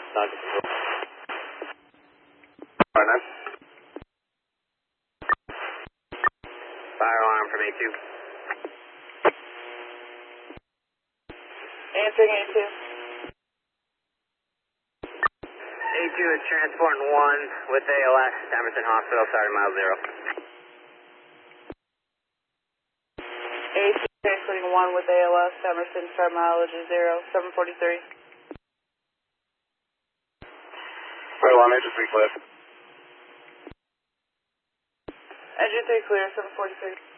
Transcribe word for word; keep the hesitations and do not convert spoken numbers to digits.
Doctor Pardon? Fire alarm from A two. Answering A two. A two is transporting one with A L S, Emerson Hospital, starting mile zero. A two transporting one with A L S, Emerson, start mileage is zero, seven forty-three. Fire alarm, engine three clear. Engine three clear, seven forty-three.